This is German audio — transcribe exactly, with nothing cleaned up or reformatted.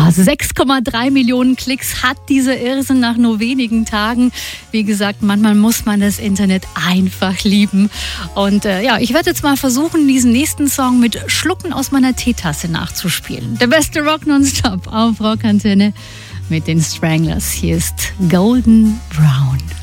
Ja, sechs Komma drei Millionen Klicks hat dieser Irrsinn nach nur wenigen Tagen. Wie gesagt, manchmal muss man das Internet einfach lieben. Und äh, ja, ich werde jetzt mal versuchen, diesen nächsten Song mit Schlucken aus meiner Teetasse nachzuspielen. Der beste Rock nonstop auf Rockantenne mit den Stranglers. Hier ist Golden Brown.